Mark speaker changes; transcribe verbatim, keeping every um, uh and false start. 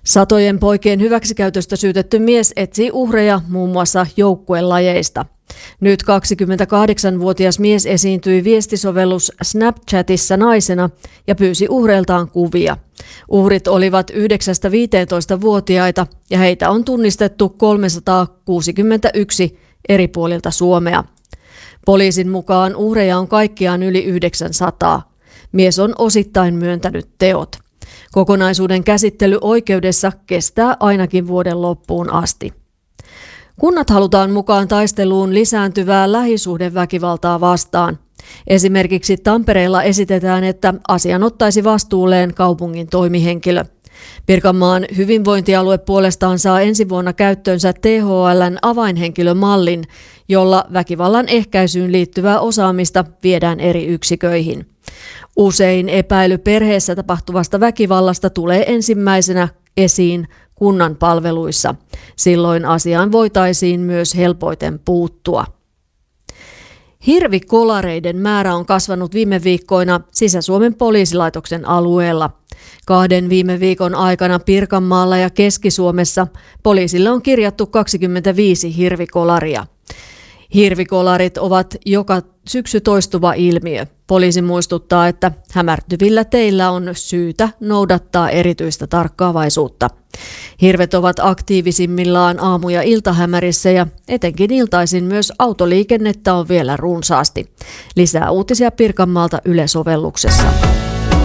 Speaker 1: Satojen poikien hyväksikäytöstä syytetty mies etsii uhreja muun muassa joukkuelajeista. Nyt kaksikymmentäkahdeksanvuotias mies esiintyi viestisovellus Snapchatissa naisena ja pyysi uhreiltaan kuvia. Uhrit olivat yhdeksästä viiteentoista-vuotiaita ja heitä on tunnistettu kolmesataakuusikymmentäyksi eri puolilta Suomea. Poliisin mukaan uhreja on kaikkiaan yli yhdeksänsataa. Mies on osittain myöntänyt teot. Kokonaisuuden käsittely oikeudessa kestää ainakin vuoden loppuun asti. Kunnat halutaan mukaan taisteluun lisääntyvää lähisuhdeväkivaltaa vastaan. Esimerkiksi Tampereella esitetään, että asian ottaisi vastuulleen kaupungin toimihenkilö. Pirkanmaan hyvinvointialue puolestaan saa ensi vuonna käyttöönsä T H L:n avainhenkilömallin, jolla väkivallan ehkäisyyn liittyvää osaamista viedään eri yksiköihin. Usein epäily perheessä tapahtuvasta väkivallasta tulee ensimmäisenä esiin kunnan palveluissa. Silloin asiaan voitaisiin myös helpoiten puuttua. Hirvikolareiden määrä on kasvanut viime viikkoina Sisä-Suomen poliisilaitoksen alueella. Kahden viime viikon aikana Pirkanmaalla ja Keski-Suomessa poliisille on kirjattu kaksikymmentäviisi hirvikolaria. Hirvikolarit ovat joka syksy toistuva ilmiö. Poliisi muistuttaa, että hämärtyvillä teillä on syytä noudattaa erityistä tarkkaavaisuutta. Hirvet ovat aktiivisimmillaan aamu- ja iltahämärissä ja etenkin iltaisin myös autoliikennettä on vielä runsaasti. Lisää uutisia Pirkanmaalta Yle-sovelluksessa.